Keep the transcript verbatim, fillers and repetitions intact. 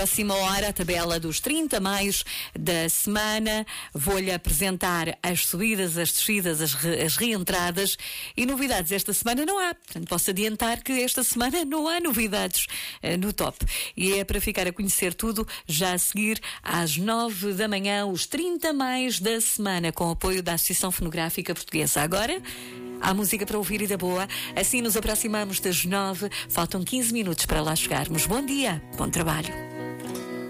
Próxima hora, a tabela dos trinta mais da semana. Vou-lhe apresentar as subidas, as descidas, as, re, as reentradas e novidades. Esta semana não há. Portanto, posso adiantar que esta semana não há novidades uh, no top. E é para ficar a conhecer tudo já a seguir, às nove da manhã, os trinta mais da semana, com o apoio da Associação Fonográfica Portuguesa. Agora, há música para ouvir e da boa. Assim nos aproximamos das nove. Faltam quinze minutos para lá chegarmos. Bom dia, bom trabalho.